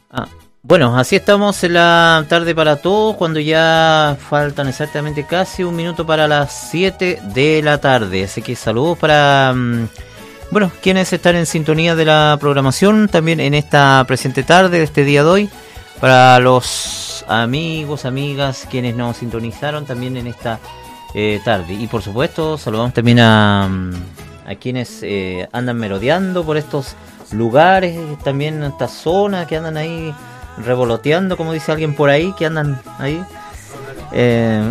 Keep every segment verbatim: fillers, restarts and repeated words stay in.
Ah, bueno, así estamos en la tarde para todos, cuando ya faltan exactamente casi un minuto para las siete de la tarde. Así que saludos para, um, bueno, quienes están en sintonía de la programación también en esta presente tarde de este día de hoy. Para los amigos, amigas, quienes nos sintonizaron también en esta eh, tarde. Y por supuesto, saludamos también a, a quienes eh, andan merodeando por estos lugares, también en esta zona, que andan ahí revoloteando, como dice alguien por ahí, que andan ahí. Eh...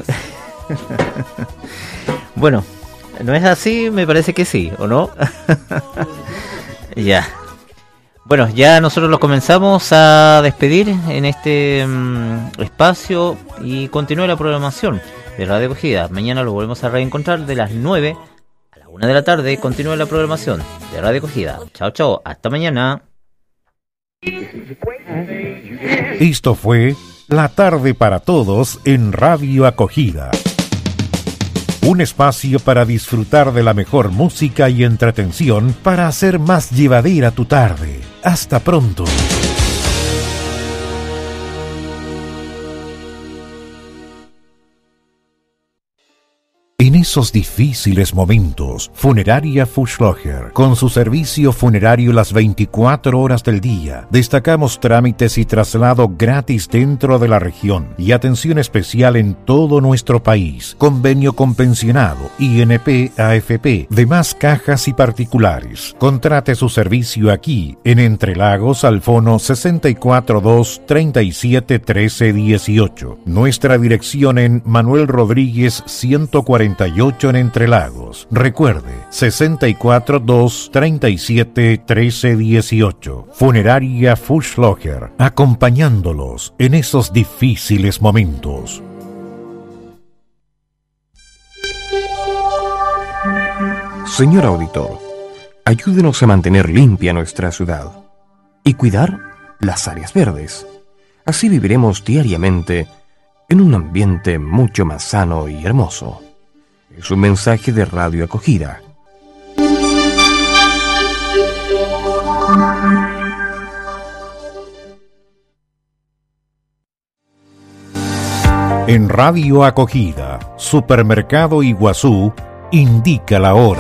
bueno, ¿no es así? Me parece que sí, ¿o no? Ya. Bueno, ya nosotros los comenzamos a despedir en este um, espacio y continúa la programación de Radio Acogida. Mañana lo volvemos a reencontrar de las nueve a la una de la tarde. Continúa la programación de Radio Acogida. Chao, chao. Hasta mañana. Esto fue La Tarde para Todos en Radio Acogida. Un espacio para disfrutar de la mejor música y entretención para hacer más llevadera tu tarde. Hasta pronto. En esos difíciles momentos, Funeraria Fuchslocher, con su servicio funerario las veinticuatro horas del día, destacamos trámites y traslado gratis dentro de la región y atención especial en todo nuestro país. Convenio con pensionado, I N P, A F P, demás cajas y particulares. Contrate su servicio aquí, en Entre Lagos, al fono sesenta y cuatro dos, treinta y siete, trece, dieciocho. Nuestra dirección en Manuel Rodríguez ciento cuarenta y ocho en Entre Lagos. Recuerde, sesenta y cuatro dos, treinta y siete, trece, dieciocho. Funeraria Fuchslocher, acompañándolos en esos difíciles momentos. Señor auditor, ayúdenos a mantener limpia nuestra ciudad y cuidar las áreas verdes. Así viviremos diariamente en un ambiente mucho más sano y hermoso. Es un mensaje de Radio Acogida. En Radio Acogida, Supermercado Iguazú, indica la hora.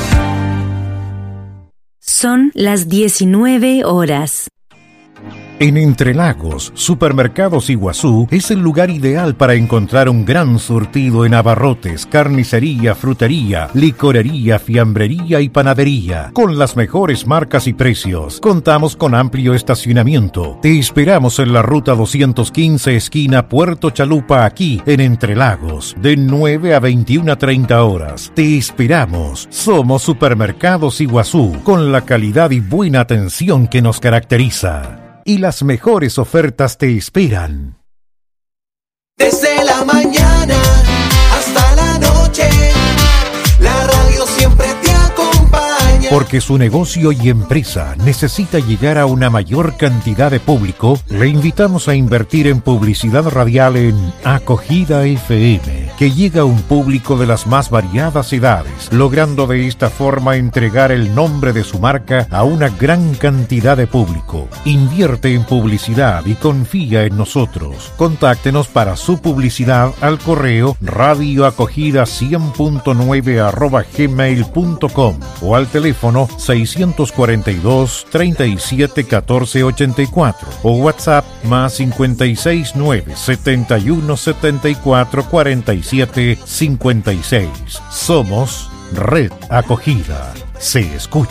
Son las diecinueve horas. En Entre Lagos, Supermercados Iguazú es el lugar ideal para encontrar un gran surtido en abarrotes, carnicería, frutería, licorería, fiambrería y panadería, con las mejores marcas y precios. Contamos con amplio estacionamiento. Te esperamos en la ruta doscientos quince, esquina Puerto Chalupa, aquí en Entre Lagos, de nueve a veintiuna treinta horas. Te esperamos. Somos Supermercados Iguazú, con la calidad y buena atención que nos caracteriza. Y las mejores ofertas te esperan. Desde la mañana hasta la noche, la radio siempre te acompaña. Porque su negocio y empresa necesita llegar a una mayor cantidad de público, le invitamos a invertir en publicidad radial en Acogida F M, que llega a un público de las más variadas edades, logrando de esta forma entregar el nombre de su marca a una gran cantidad de público. Invierte en publicidad y confía en nosotros. Contáctenos para su publicidad al correo radioacogida cien punto nueve arroba gmail punto com o al teléfono seiscientos cuarenta y dos, treinta y siete, catorce, ochenta y cuatro o WhatsApp más cincuenta y seis, nueve, setenta y uno, setenta y cuatro, cuarenta y siete, cincuenta y seis. Somos Red Acogida. Se escucha.